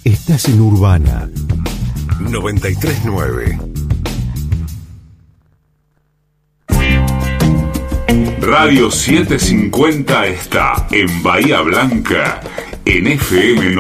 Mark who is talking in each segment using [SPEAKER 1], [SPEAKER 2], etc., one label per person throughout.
[SPEAKER 1] Estás en Urbana 93.9.
[SPEAKER 2] Radio 750 está en Bahía Blanca en FM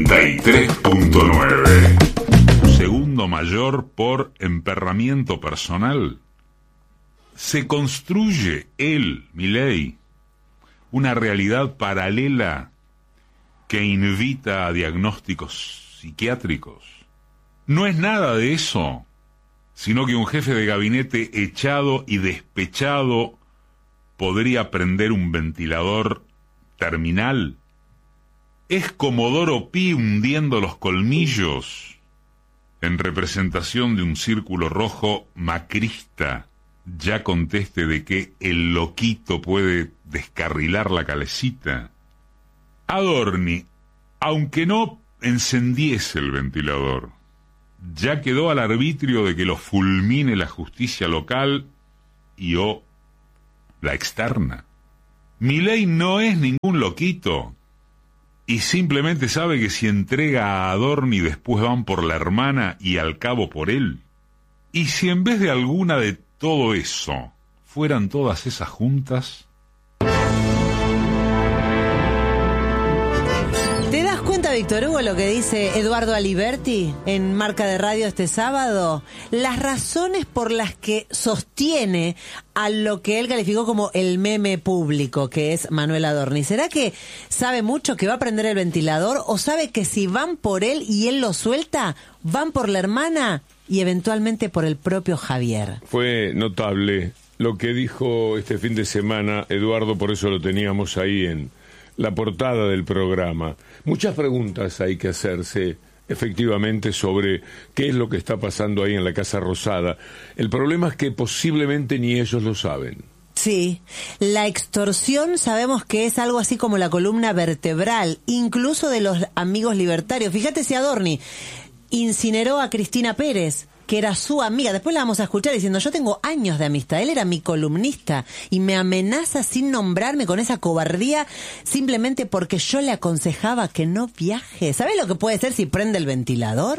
[SPEAKER 2] 93.9. Segundo mayor por emperramiento personal. Se construye Milei, una realidad paralela que invita a diagnósticos psiquiátricos. No es nada de eso, sino que un jefe de gabinete echado y despechado podría prender un ventilador terminal. Es Comodoro Pi hundiendo los colmillos en representación de un círculo rojo macrista. Ya conteste de que el loquito puede descarrilar la calecita. Adorni, aunque no encendiese el ventilador, ya quedó al arbitrio de que lo fulmine la justicia local y la externa. Milei no es ningún loquito y simplemente sabe que si entrega a Adorni después van por la hermana y al cabo por él. Y si en vez de alguna de todo eso fueran todas esas juntas.
[SPEAKER 3] ¿Te das cuenta, Víctor Hugo, lo que dice Eduardo Aliberti en Marca de Radio este sábado? Las razones por las que sostiene a lo que él calificó como el meme público, que es Manuel Adorni. ¿Será que sabe mucho que va a prender el ventilador o sabe que si van por él y él lo suelta, van por la hermana y eventualmente por el propio Javier?
[SPEAKER 4] Fue notable lo que dijo este fin de semana Eduardo, por eso lo teníamos ahí en la portada del programa. Muchas preguntas hay que hacerse, efectivamente, sobre qué es lo que está pasando ahí en la Casa Rosada. El problema es que posiblemente ni ellos lo saben.
[SPEAKER 3] Sí, la extorsión sabemos que es algo así como la columna vertebral, incluso de los amigos libertarios. Fíjate si Adorni incineró a Cristina Pérez, que era su amiga. Después la vamos a escuchar diciendo, yo tengo años de amistad, él era mi columnista y me amenaza sin nombrarme con esa cobardía simplemente porque yo le aconsejaba que no viaje. ¿Sabes lo que puede ser si prende el ventilador?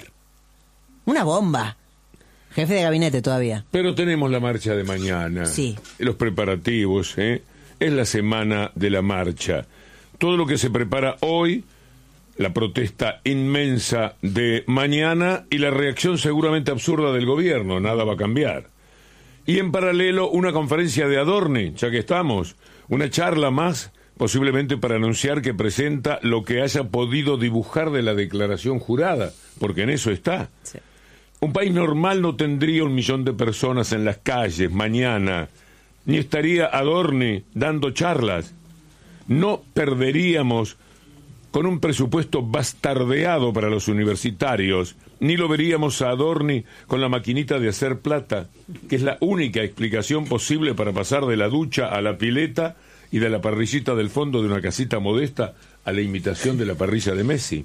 [SPEAKER 3] Una bomba. Jefe de gabinete todavía.
[SPEAKER 4] Pero tenemos la marcha de mañana.
[SPEAKER 3] Sí.
[SPEAKER 4] Los preparativos, Es la semana de la marcha. Todo lo que se prepara hoy, la protesta inmensa de mañana y la reacción seguramente absurda del gobierno, nada va a cambiar. Y en paralelo una conferencia de Adorni, ya que estamos, una charla más, posiblemente para anunciar que presenta lo que haya podido dibujar de la declaración jurada, porque en eso está. Sí. Un país normal no tendría 1 millón de personas en las calles mañana, ni estaría Adorni dando charlas. No perderíamos con un presupuesto bastardeado para los universitarios, ni lo veríamos a Adorni con la maquinita de hacer plata, que es la única explicación posible para pasar de la ducha a la pileta y de la parrillita del fondo de una casita modesta a la imitación de la parrilla de Messi.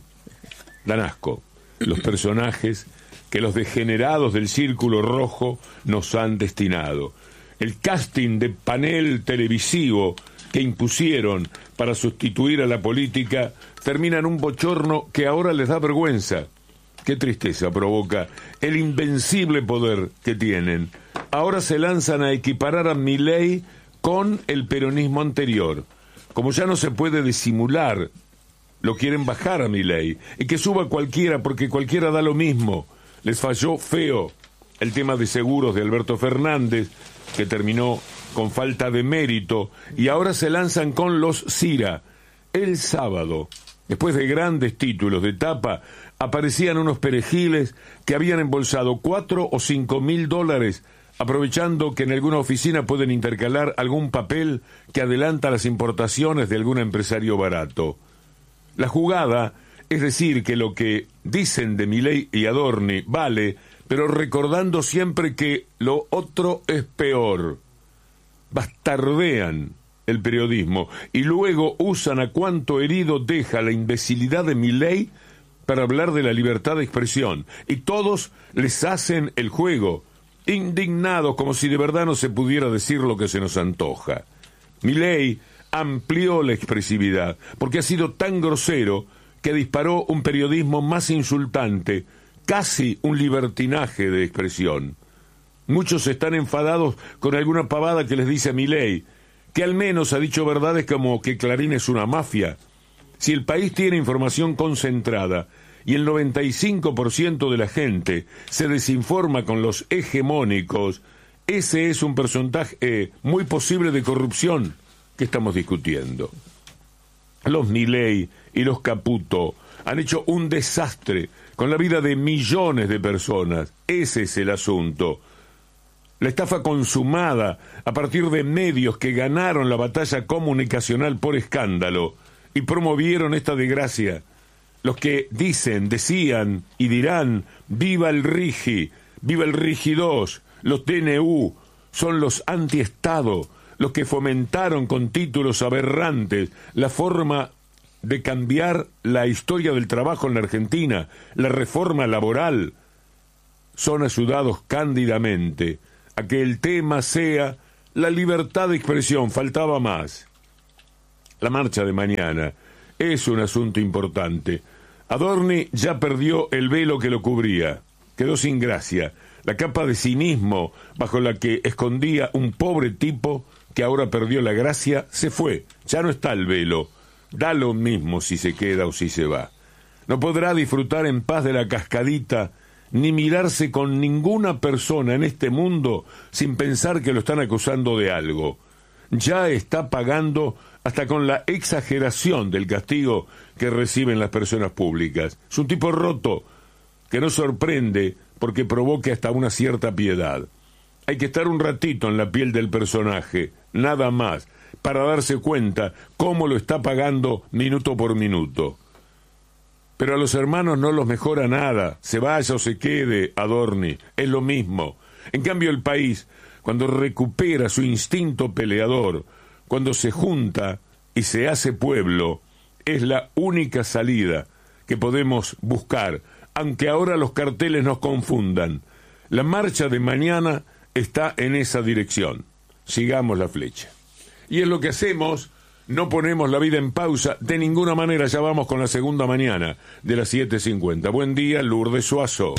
[SPEAKER 4] Dan asco los personajes que los degenerados del Círculo Rojo nos han destinado. El casting de panel televisivo que impusieron para sustituir a la política termina en un bochorno que ahora les da vergüenza. Qué tristeza provoca el invencible poder que tienen. Ahora se lanzan a equiparar a Milei con el peronismo anterior. Como ya no se puede disimular, lo quieren bajar a Milei y que suba cualquiera porque cualquiera da lo mismo. Les falló feo el tema de seguros de Alberto Fernández, que terminó con falta de mérito, y ahora se lanzan con los Cira. El sábado, después de grandes títulos de tapa, aparecían unos perejiles que habían embolsado 4 o 5 mil dólares, aprovechando que en alguna oficina pueden intercalar algún papel que adelanta las importaciones de algún empresario barato. La jugada es decir que lo que dicen de Milei y Adorni vale, pero recordando siempre que lo otro es peor. Bastardean el periodismo y luego usan a cuanto herido deja la imbecilidad de Milei para hablar de la libertad de expresión, y todos les hacen el juego, indignados como si de verdad no se pudiera decir lo que se nos antoja. Milei amplió la expresividad porque ha sido tan grosero que disparó un periodismo más insultante, casi un libertinaje de expresión. Muchos están enfadados con alguna pavada que les dice Milei, que al menos ha dicho verdades como que Clarín es una mafia. Si el país tiene información concentrada y el 95% de la gente se desinforma con los hegemónicos, ese es un porcentaje muy posible de corrupción que estamos discutiendo. Los Milei y los Caputo han hecho un desastre con la vida de millones de personas. Ese es el asunto. La estafa consumada a partir de medios que ganaron la batalla comunicacional por escándalo y promovieron esta desgracia. Los que decían y dirán, viva el Rigi, viva el Rigi 2, los DNU, son los antiestado, los que fomentaron con títulos aberrantes la forma de cambiar la historia del trabajo en la Argentina, la reforma laboral. Son ayudados cándidamente a que el tema sea la libertad de expresión, faltaba más. La marcha de mañana es un asunto importante. Adorni ya perdió el velo que lo cubría, quedó sin gracia, la capa de cinismo bajo la que escondía un pobre tipo que ahora perdió la gracia se fue, ya no está el velo, da lo mismo si se queda o si se va. No podrá disfrutar en paz de la cascadita ni mirarse con ninguna persona en este mundo sin pensar que lo están acusando de algo. Ya está pagando hasta con la exageración del castigo que reciben las personas públicas. Es un tipo roto que no sorprende porque provoca hasta una cierta piedad. Hay que estar un ratito en la piel del personaje, nada más, para darse cuenta cómo lo está pagando minuto por minuto. Pero a los hermanos no los mejora nada, se vaya o se quede Adorni, es lo mismo. En cambio el país, cuando recupera su instinto peleador, cuando se junta y se hace pueblo, es la única salida que podemos buscar, aunque ahora los carteles nos confundan. La marcha de mañana está en esa dirección. Sigamos la flecha. Y es lo que hacemos, no ponemos la vida en pausa de ninguna manera. Ya vamos con la segunda mañana de las 7:50. Buen día, Lourdes Suazo.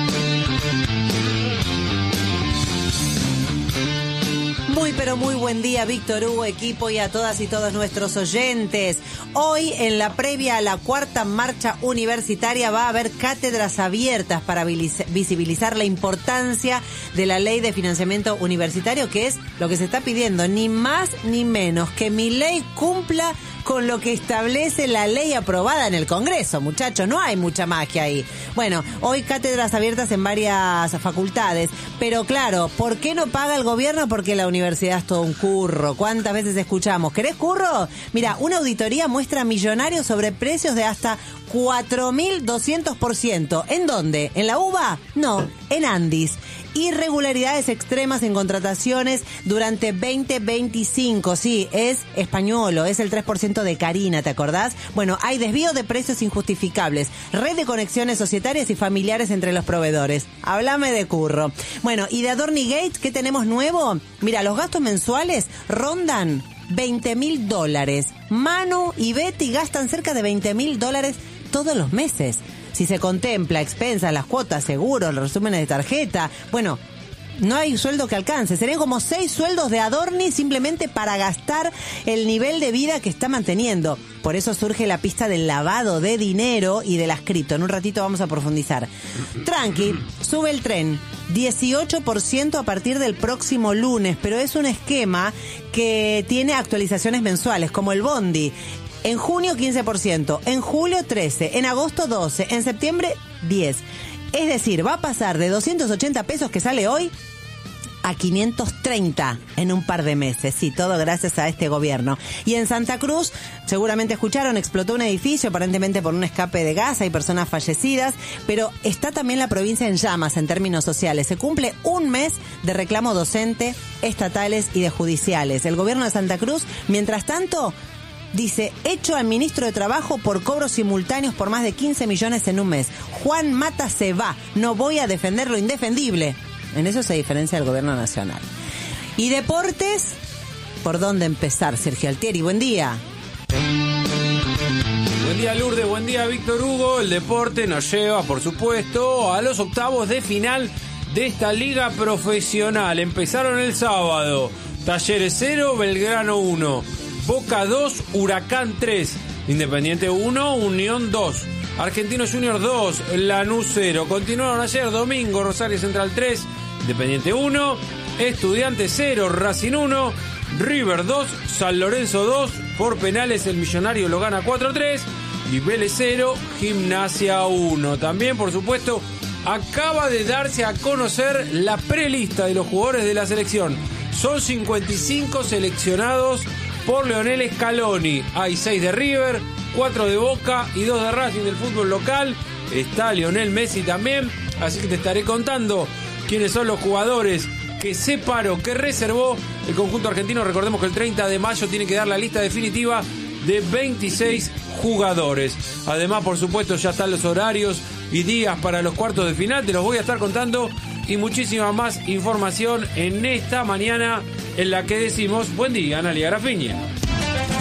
[SPEAKER 3] Pero muy buen día, Víctor Hugo, equipo, y a todas y todos nuestros oyentes. Hoy, en la previa a la cuarta marcha universitaria, va a haber cátedras abiertas para visibilizar la importancia de la ley de financiamiento universitario, que es lo que se está pidiendo, ni más ni menos que Milei cumpla con lo que establece la ley aprobada en el Congreso, muchachos, no hay mucha magia ahí. Bueno, hoy cátedras abiertas en varias facultades, pero claro, ¿por qué no paga el gobierno? Porque la universidad es todo un curro. ¿Cuántas veces escuchamos? ¿Querés curro? Mira, una auditoría muestra millonarios sobre precios de hasta 4.200%. ¿En dónde? ¿En la UBA? No, en Andis. Irregularidades extremas en contrataciones durante 2025. Sí, es españolo, es el 3% de Carina, ¿te acordás? Bueno, hay desvío de precios injustificables, red de conexiones societarias y familiares entre los proveedores. Háblame de curro. Bueno, y de Adorni Gate, ¿qué tenemos nuevo? Mira, los gastos mensuales rondan $20.000. Manu y Betty gastan cerca de $20.000 todos los meses. Si se contempla expensas, las cuotas, seguros, los resúmenes de tarjeta, bueno, no hay sueldo que alcance. Serían como 6 sueldos de Adorni simplemente para gastar el nivel de vida que está manteniendo. Por eso surge la pista del lavado de dinero y de las cripto. En un ratito vamos a profundizar. Tranqui, sube el tren. 18% a partir del próximo lunes, pero es un esquema que tiene actualizaciones mensuales, como el bondi. En junio 15%, en julio 13%, en agosto 12%, en septiembre 10%. Es decir, va a pasar de 280 pesos que sale hoy a 530 en un par de meses. Sí, todo gracias a este gobierno. Y en Santa Cruz, seguramente escucharon, explotó un edificio aparentemente por un escape de gas, hay personas fallecidas, pero está también la provincia en llamas en términos sociales. Se cumple un mes de reclamo docente, estatales y de judiciales. El gobierno de Santa Cruz, mientras tanto, dice, hecho al ministro de Trabajo por cobros simultáneos por más de 15 millones en un mes. Juan Mata se va, no voy a defender lo indefendible. En eso se diferencia del gobierno nacional. Y deportes, ¿por dónde empezar, Sergio Altieri? Buen día.
[SPEAKER 1] Buen día, Lourdes, buen día, Víctor Hugo. El deporte nos lleva, por supuesto, a los octavos de final de esta liga profesional. Empezaron el sábado. Talleres 0, Belgrano 1, Boca 2, Huracán 3, Independiente 1, Unión 2, Argentinos Juniors 2, Lanús 0. Continuaron ayer domingo, Rosario Central 3, Independiente 1, Estudiantes 0, Racing 1, River 2, San Lorenzo 2, por penales el Millonario lo gana 4-3 y Vélez 0, Gimnasia 1. También, por supuesto, acaba de darse a conocer la prelista de los jugadores de la selección. Son 55 seleccionados por Leonel Scaloni. Hay 6 de River, 4 de Boca y 2 de Racing del fútbol local. Está Lionel Messi también, así que te estaré contando quiénes son los jugadores que separó, que reservó el conjunto argentino. Recordemos que el 30 de mayo tiene que dar la lista definitiva de 26 jugadores. Además, por supuesto, ya están los horarios y días para los cuartos de final. Te los voy a estar contando y muchísima más información en esta mañana en la que decimos buen día, Analia Grafiña.